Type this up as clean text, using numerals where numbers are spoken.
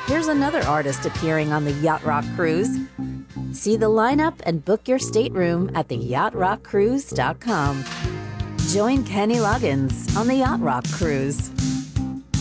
Here's another artist appearing on the Yacht Rock Cruise. See the lineup and book your stateroom at theyachtrockcruise.com. Join Kenny Loggins on the Yacht Rock Cruise.